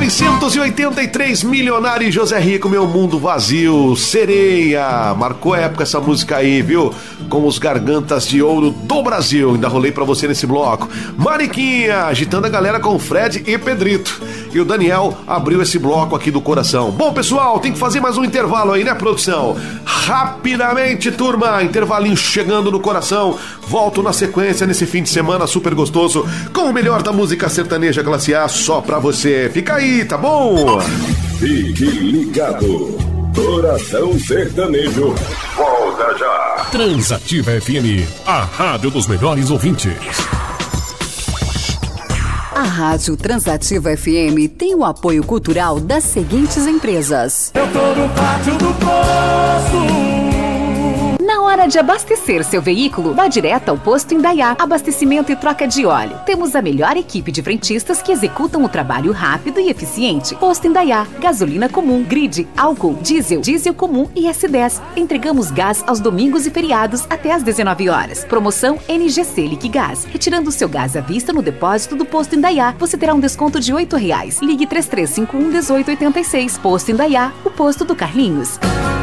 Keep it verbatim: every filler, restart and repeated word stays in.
novecentos e oitenta e três, Milionário e José Rico, Meu Mundo Vazio. Sereia, marcou a época essa música aí, viu? Com os Gargantas de Ouro do Brasil. Ainda rolei pra você nesse bloco. Mariquinha, agitando a galera com Fred e Pedrito. E o Daniel abriu esse bloco aqui do coração. Bom, pessoal, tem que fazer mais um intervalo aí, né, produção? Rapidamente, turma, intervalinho chegando no coração. Volto na sequência nesse fim de semana super gostoso com o melhor da música sertaneja classe A só pra você. Fica aí, tá bom? Fique ligado. Coração Sertanejo. Volta já. Transativa F M, a rádio dos melhores ouvintes. A Rádio Transativa F M tem o apoio cultural das seguintes empresas. Eu tô no pátio do posto. Na hora de abastecer seu veículo, vá direto ao Posto Indaiá. Abastecimento e troca de óleo. Temos a melhor equipe de frentistas que executam o trabalho rápido e eficiente. Posto Indaiá. Gasolina comum, grid, álcool, diesel, diesel comum e S dez. Entregamos gás aos domingos e feriados até às dezenove horas. Promoção N G C Liquigás. Retirando o seu gás à vista no depósito do Posto Indaiá, você terá um desconto de oito reais. Ligue três três cinco um, um oito oito seis. Posto Indaiá, o posto do Carlinhos.